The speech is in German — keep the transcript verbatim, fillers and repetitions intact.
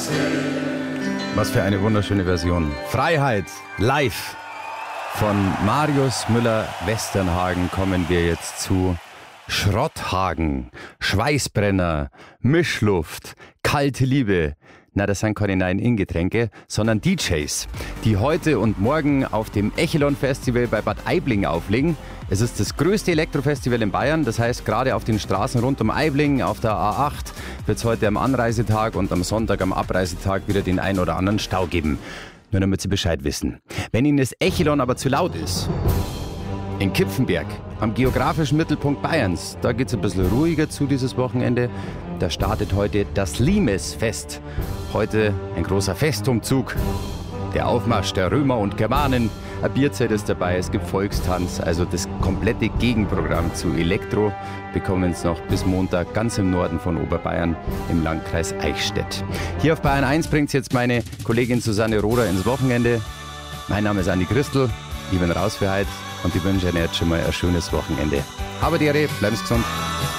Was für eine wunderschöne Version. Freiheit, live. Von Marius Müller-Westernhagen kommen wir jetzt zu Schrotthagen, Schweißbrenner, Mischluft, kalte Liebe. Na, das sind keine Nein-In-Getränke, sondern D Js, die heute und morgen auf dem Echelon Festival bei Bad Aibling auflegen. Es ist das größte Elektrofestival in Bayern, das heißt, gerade auf den Straßen rund um Aibling, auf der A acht, wird es heute am Anreisetag und am Sonntag am Abreisetag wieder den ein oder anderen Stau geben. Nur damit Sie Bescheid wissen. Wenn Ihnen das Echelon aber zu laut ist, in Kipfenberg, am geografischen Mittelpunkt Bayerns, da geht es ein bisschen ruhiger zu dieses Wochenende. Da startet heute das Limesfest. Heute ein großer Festumzug. Der Aufmarsch der Römer und Germanen. Ein Bierzelt ist dabei, es gibt Volkstanz. Also das komplette Gegenprogramm zu Elektro bekommen Sie noch bis Montag ganz im Norden von Oberbayern im Landkreis Eichstätt. Hier auf Bayern eins bringt jetzt meine Kollegin Susanne Rohrer ins Wochenende. Mein Name ist Andi Christel, ich bin raus für heute und ich wünsche Ihnen jetzt schon mal ein schönes Wochenende. Aber die Ehre, bleiben Sie gesund.